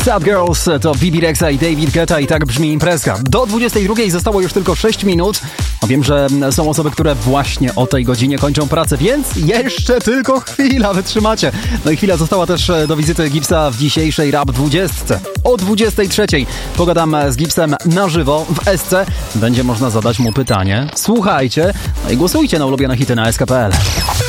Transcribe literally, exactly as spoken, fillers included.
Sad Girls to Bibi Rexha i David Guetta i tak brzmi imprezka. Do dwudziestej drugiej zostało już tylko sześć minut. A wiem, że są osoby, które właśnie o tej godzinie kończą pracę, więc jeszcze tylko chwila, wytrzymacie. No i chwila została też do wizyty Gipsa w dzisiejszej Rap dwudziestce. O dwudziestej trzeciej pogadam z Gipsem na żywo w S C. Będzie można zadać mu pytanie. Słuchajcie, no i głosujcie na ulubione hity na S K kropka P L.